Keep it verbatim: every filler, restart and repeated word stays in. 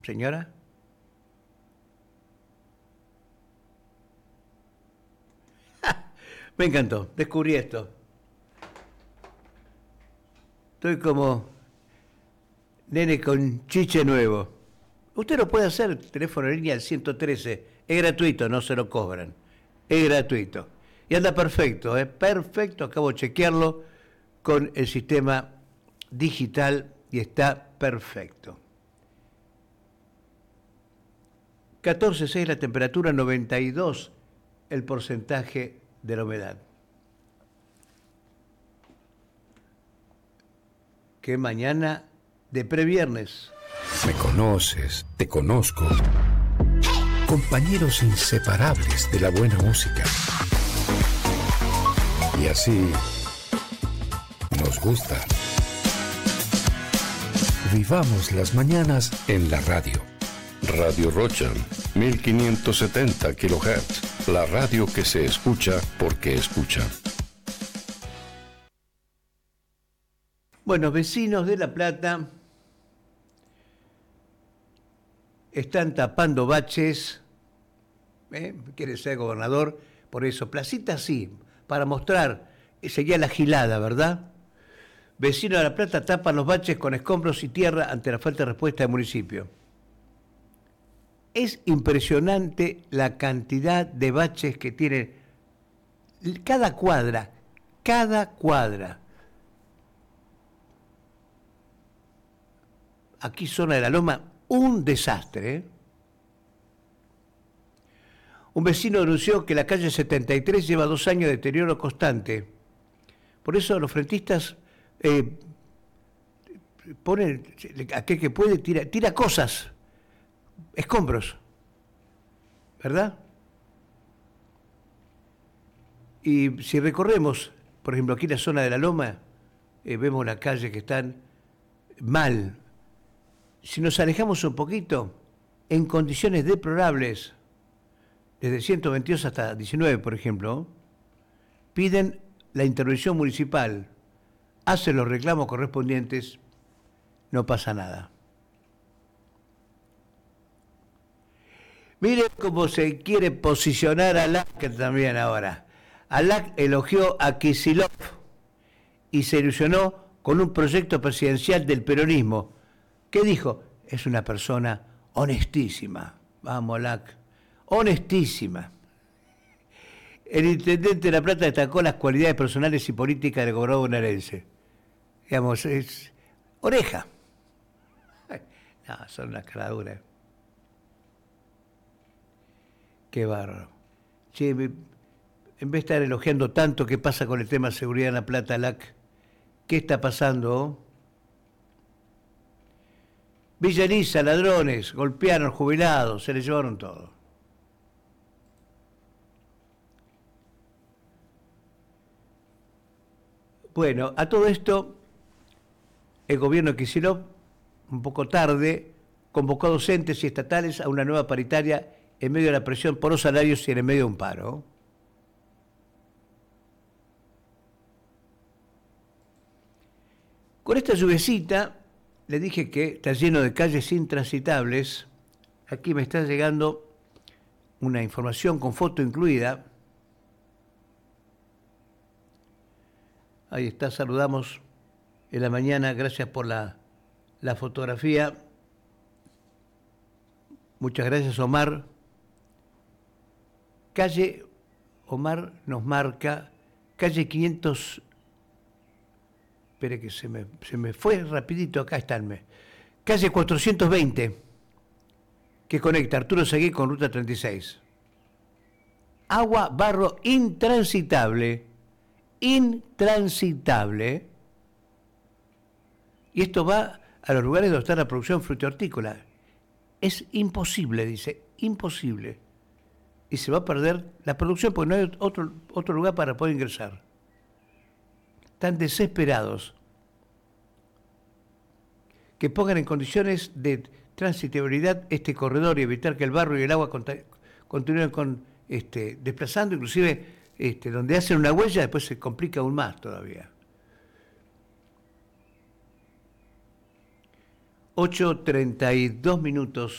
Señora. Me encantó, descubrí esto. Estoy como nene con chiche nuevo. Usted lo puede hacer, teléfono en línea al ciento trece, es gratuito, no se lo cobran, es gratuito. Y anda perfecto, es ¿eh? perfecto, acabo de chequearlo con el sistema digital y está perfecto. catorce coma seis la temperatura, noventa y dos el porcentaje de la humedad. Qué mañana de previernes. Me conoces, te conozco. Compañeros inseparables de la buena música. Y así nos gusta. Vivamos las mañanas en la radio. Radio Rocha, mil quinientos setenta kilohertz, la radio que se escucha porque escucha. Bueno, vecinos de La Plata están tapando baches, ¿eh? Quiere ser gobernador, por eso, placita sí, para mostrar, sería la gilada, ¿verdad? Vecinos de La Plata tapan los baches con escombros y tierra ante la falta de respuesta del municipio. Es impresionante la cantidad de baches que tiene cada cuadra, cada cuadra. Aquí, zona de la Loma, un desastre. ¿eh? Un vecino denunció que la calle setenta y tres lleva dos años de deterioro constante. Por eso los frentistas eh, ponen, aquel que puede, tira, tira cosas, escombros, ¿verdad? Y si recorremos, por ejemplo, aquí la zona de la Loma, eh, vemos las calles que están mal. Si nos alejamos un poquito, en condiciones deplorables, desde ciento veintidós hasta diecinueve, por ejemplo, piden la intervención municipal, hacen los reclamos correspondientes, no pasa nada. Miren cómo se quiere posicionar a Lack también ahora. Lack elogió a Kicillof y se ilusionó con un proyecto presidencial del peronismo. ¿Qué dijo? Es una persona honestísima. Vamos, Lack. Honestísima. El intendente de La Plata destacó las cualidades personales y políticas del gobernador bonaerense. Digamos, es oreja. No, son unas caraduras. Qué bárbaro. Che, me, en vez de estar elogiando tanto qué pasa con el tema de seguridad en La Plata, Lack, ¿qué está pasando? Villa Elisa, ladrones, golpearon jubilados, se les llevaron todo. Bueno, a todo esto, el gobierno de Kicillof, un poco tarde, convocó a docentes y estatales a una nueva paritaria en medio de la presión por los salarios y en el medio de un paro. Con esta lluviecita, le dije que está lleno de calles intransitables. Aquí me está llegando una información con foto incluida. Ahí está, saludamos en la mañana, gracias por la, la fotografía. Muchas gracias, Omar. Calle, Omar nos marca, calle quinientos, espere que se me, se me fue rapidito, acá está el mes. Calle cuatrocientos veinte, que conecta Arturo Seguí con Ruta treinta y seis. Agua, barro intransitable, intransitable. Y esto va a los lugares donde está la producción frutícola. Es imposible, dice, imposible. Y se va a perder la producción porque no hay otro, otro lugar para poder ingresar. Están desesperados. Que pongan en condiciones de transitabilidad este corredor y evitar que el barro y el agua continúen con, este, desplazando, inclusive este, donde hacen una huella, después se complica aún más todavía. ocho treinta y dos minutos.